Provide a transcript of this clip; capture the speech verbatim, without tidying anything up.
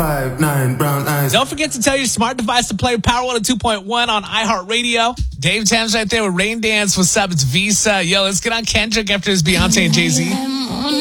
five nine, brown eyes. Don't forget to tell your smart device to play Power one oh two point one on iHeartRadio. Dave Tams right there with Rain Dance. What's up? It's Visa. Yo, let's get on Kendrick after his Beyonce and Jay-Z.